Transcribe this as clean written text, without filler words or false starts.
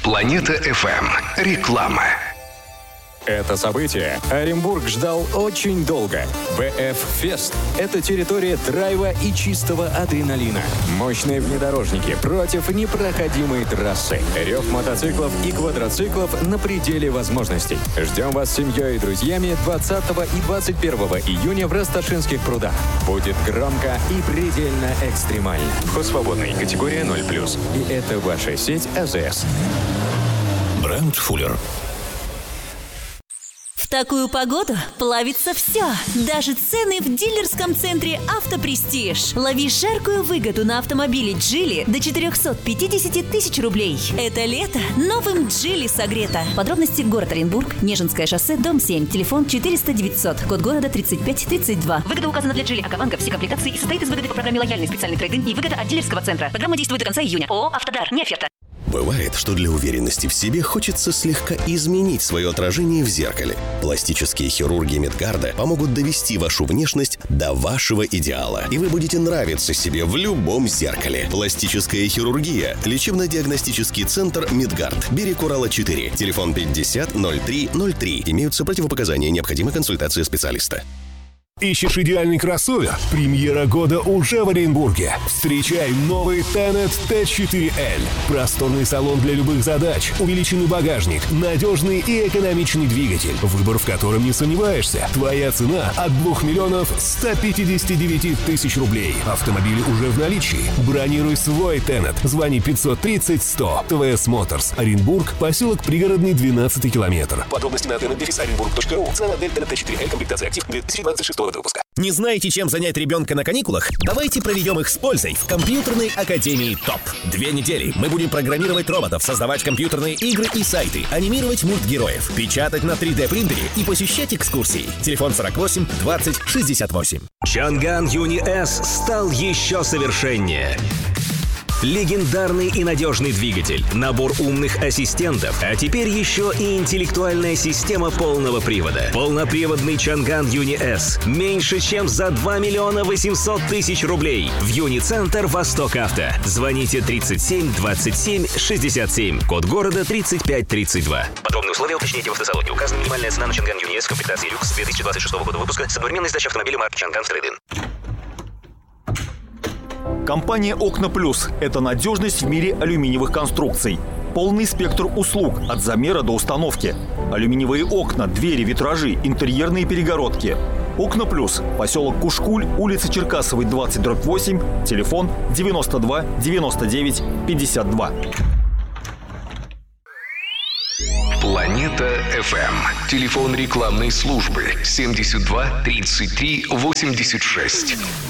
Планета FM. Реклама. Это событие Оренбург ждал очень долго. БФ Фест – это территория драйва и чистого адреналина. Мощные внедорожники против непроходимой трассы. Рев мотоциклов и квадроциклов на пределе возможностей. Ждем вас с семьей и друзьями 20 и 21 июня в Расташинских прудах. Будет громко и предельно экстремально. Вход свободный, категория 0+. И это ваша сеть АЗС. Бренд Фуллер. В такую погоду плавится все, даже цены в дилерском центре «Автопрестиж». Лови жаркую выгоду на автомобиле «Джили» до 450 тысяч рублей. Это лето новым «Джили» согрето. Подробности: город Оренбург, Нежинское шоссе, дом 7, телефон 400-900, код города 3532. Выгода указана для «Джили», Акаванга, все комплектации и состоит из выгоды по программе «Лояльный специальный трейд-ин» и выгода от дилерского центра. Программа действует до конца июня. ООО «Автодар», не оферта. Бывает, что для уверенности в себе хочется слегка изменить свое отражение в зеркале. Пластические хирурги Медгарда помогут довести вашу внешность до вашего идеала, и вы будете нравиться себе в любом зеркале. Пластическая хирургия. Лечебно-диагностический центр Медгард. Берег Урала 4. Телефон 50 03 03. Имеются противопоказания. Необходима консультация специалиста. Ищешь идеальный кроссовер? Премьера года уже в Оренбурге. Встречай новый Tenet T4L. Просторный салон для любых задач, увеличенный багажник, надежный и экономичный двигатель, выбор в котором не сомневаешься. Твоя цена от 2 миллионов 159 тысяч рублей. Автомобили уже в наличии. Бронируй свой Tenet. Звони 530 100. ТВС Моторс. Оренбург, поселок Пригородный, 12 километр. Подробности на tenet-orenburg.ru. Цена модель Tenet T4L, комплектация актив 2026 года выпуска. Не знаете, чем занять ребенка на каникулах? Давайте проведем их с пользой в компьютерной академии ТОП. 2 недели мы будем программировать роботов, создавать компьютерные игры и сайты, анимировать мультгероев, печатать на 3D-принтере и посещать экскурсии. Телефон 48 20 68. Чанган Юни С стал еще совершеннее. Легендарный и надежный двигатель, набор умных ассистентов, а теперь еще и интеллектуальная система полного привода. Полноприводный Чанган Юни С меньше, чем за 2 миллиона 800 тысяч рублей. В Юни-центр Восток Авто. Звоните 37 27 67. Код города 3532. Подробные условия уточните в автосалоне. Указана минимальная цена на Чанган Юни С, комплектации люкс 2026 года выпуска с одновременной сдачей автомобиля марки Чанган в трейд-ин. Компания «Окна Плюс» – это надежность в мире алюминиевых конструкций. Полный спектр услуг от замера до установки. Алюминиевые окна, двери, витражи, интерьерные перегородки. «Окна Плюс», поселок Кушкуль, улица Черкасовой, 20/8, телефон 92 99 52. Планета FM. Телефон рекламной службы 72 33 86.